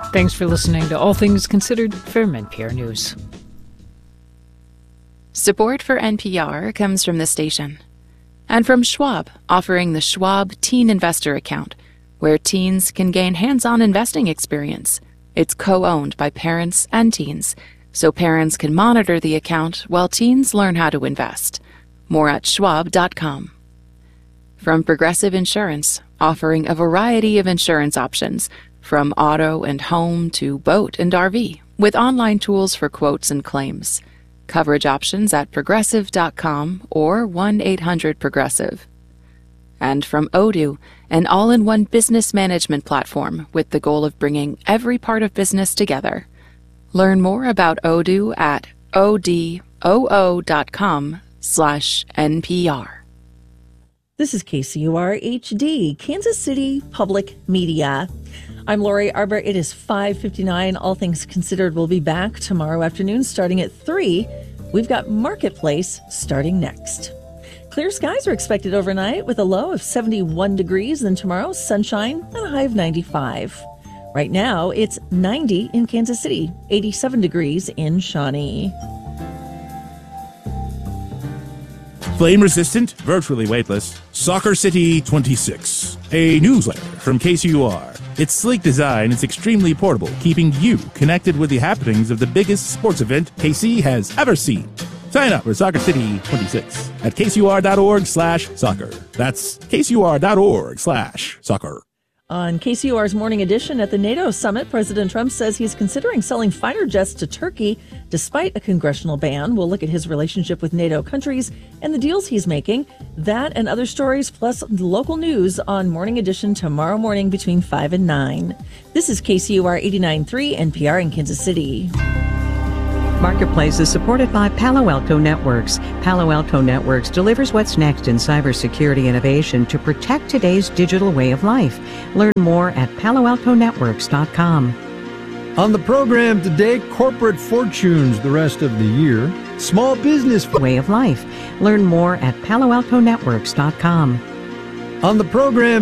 Thanks for listening to All Things Considered from NPR News. Support for NPR comes from the station and from Schwab, offering the Schwab Teen Investor Account, where teens can gain hands-on investing experience. It's co-owned by parents and teens, so parents can monitor the account while teens learn how to invest. More at schwab.com. From Progressive Insurance, offering a variety of insurance options, from auto and home to boat and RV, with online tools for quotes and claims. Coverage options at progressive.com or 1-800-PROGRESSIVE. And from Odoo, an all-in-one business management platform with the goal of bringing every part of business together. Learn more about Odoo at odoo.com/NPR. This is KCUR HD, Kansas City Public Media. I'm Lori Arbor. It is 5:59. All Things Considered will be back tomorrow afternoon starting at 3. We've got Marketplace starting next. Clear skies are expected overnight with a low of 71 degrees. Then tomorrow, sunshine and a high of 95. Right now, it's 90 in Kansas City, 87 degrees in Shawnee. Flame-resistant, virtually weightless, Soccer City 26, a newsletter from KCUR. Its sleek design is extremely portable, keeping you connected with the happenings of the biggest sports event KC has ever seen. Sign up for Soccer City 26 at kcur.org/soccer. That's kcur.org/soccer. On KCUR's Morning Edition at the NATO summit, President Trump says he's considering selling fighter jets to Turkey despite a congressional ban. We'll look at his relationship with NATO countries and the deals he's making. That and other stories, plus local news on Morning Edition tomorrow morning between 5 and 9. This is KCUR 89.3 NPR in Kansas City. Marketplace is supported by Palo Alto Networks. Palo Alto Networks delivers what's next in cybersecurity innovation to protect today's digital way of life. Learn more at paloaltonetworks.com. On the program today, corporate fortunes the rest of the year, small business way of life. Learn more at paloaltonetworks.com. On the program